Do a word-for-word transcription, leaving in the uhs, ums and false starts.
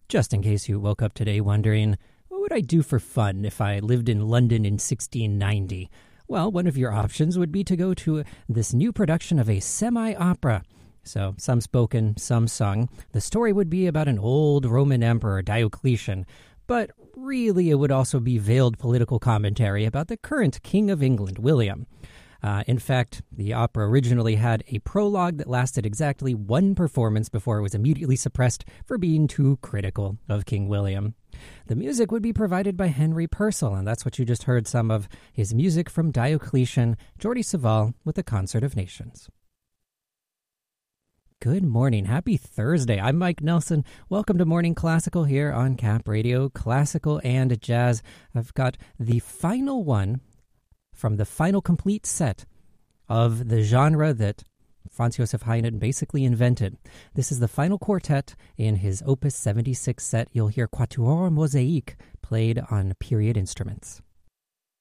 Just in case you woke up today wondering, what would I do for fun if I lived in London in sixteen ninety? Well, one of your options would be to go to this new production of a semi-opera. So, some spoken, some sung. The story would be about an old Roman emperor, Diocletian, but really it would also be veiled political commentary about the current King of England, William. Uh, in fact, the opera originally had a prologue that lasted exactly one performance before it was immediately suppressed for being too critical of King William. The music would be provided by Henry Purcell, and that's what you just heard some of his music from Diocletian, Jordi Savall with the Concert of Nations. Good morning. Happy Thursday. I'm Mike Nelson. Welcome to Morning Classical here on Cap Radio, classical and jazz. I've got the final one from the final complete set of the genre that Franz Josef Haydn basically invented. This is the final quartet in his Opus seventy-six set. You'll hear Quatuor Mosaïque played on period instruments.